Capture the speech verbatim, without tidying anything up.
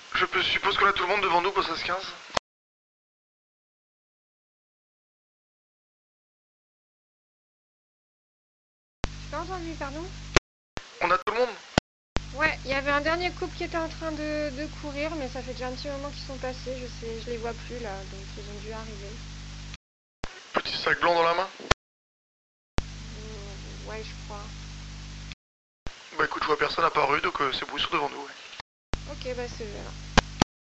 Je peux- suppose qu'on a tout le monde devant nous pour seize quinze. J'ai pas entendu, pardon? On a tout le monde. Ouais, il y avait un dernier couple qui était en train de, de courir, mais ça fait déjà un petit moment qu'ils sont passés, je sais, je les vois plus là, donc ils ont dû arriver. Petit sac blanc dans la main. Hmm, ouais, je crois. Bah écoute, je vois personne apparu, donc euh, c'est Boussou devant nous. Ouais. Ok, bah c'est eux alors.